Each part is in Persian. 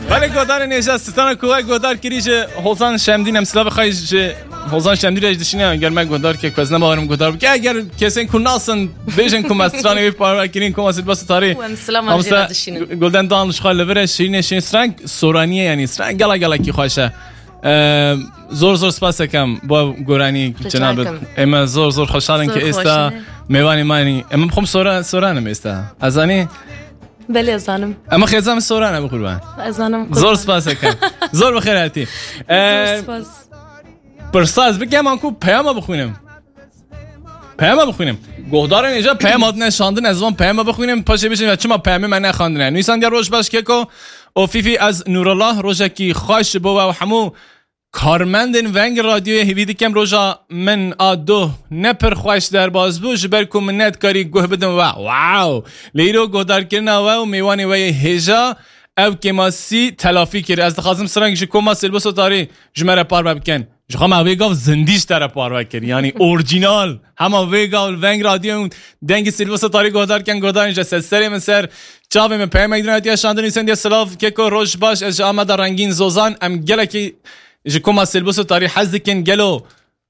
ولی گودار نشستان کوه گودار کریج حوزان شمدین امسلا بخوایش حوزان شمدین رج دشینه اگر من گودار که کس نمارم گودار که اگر کسی کناسن بیشن کمسترانی وی پارا کرین کماست باست تاری امسلا گلدن دانش خال لبره شیرین سرنگ سورانیه یعنی سرنگ گلا گلا کی خوشه زور زور سپاس کم با گورانی جناب اما زور زور خوشحالم که استا میوانی مانی اما بخوام سورانم استا ازانی بله ازانم اما خیزم سورانم قربان ازانم زور سپاس کم زور بخیر هاتی پرساز بگم آنکو پیام بخونیم گهدار اینجا پیام آد نشاندن از وان پیام بخونیم پاشه بشیم و چما پیام من نخواندنه نویسان در روش باش که کو اوفیفی از نورالله روژا کی خواهش بو و همو کارمندن ونگ رادیو هیویدی کم روژا من آدو نپر خواهش در باز بو جبر کو منت کاری گوه بدم و واو لیرو گهدار کرنا و میوانی و هجا او که ما سی تلافی کرد از دخوازم سرنگ جکو ما سلبس و تاری جمعه پار بکن جخوام اویگاو زندیش در پار بکن یعنی اورجینال هم اویگاو ونگ رادیو دنگ سلبس و تاری گهدار کن گهدار اینجا سری من سر چاوی من پیام ایدرنتی اشاندن نیستن دیا سلاف که که روش باش از آمده رنگین زوزان ام گله که جکو ما سلبس و تاری حز کن گلو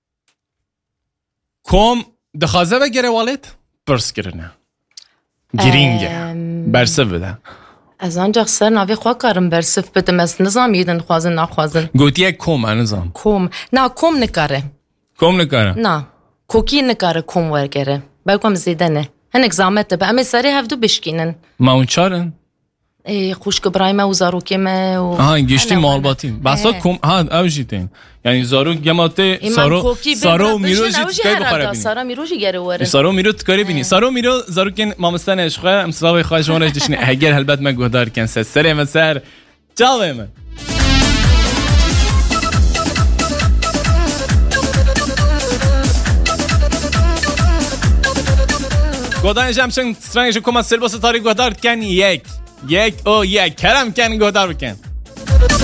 کم دخوازه بگره والد پرس کرنه گرینگه برسه بده از آنجا سر ناوی خواه کارم برسف بدم از نظام یدن خوازن نخوازن گوتیه کم نظام نه کم نکاره نه کوکی نکاره کم ورگره بگم زیده نه هن اگزامته به امی سری هفدو بشکینن ما اون چارن خوشک برای ما و زاروکی ما و گشتی مالباتین بسا کم اوجیتین یعنی زارو گماته سارو میروجی تکای بخاره بینی سارو میرو تکاری بینی سارو میرو زارو کن مامستان عشقه امسلاوی خواهش شما رش دشنی اگر هلبت من گهدار کن سر من سر چاوه من گهدار جمشن سرنگش کما سلباس تاری گهدار کن یک کرم کن گهدار بکن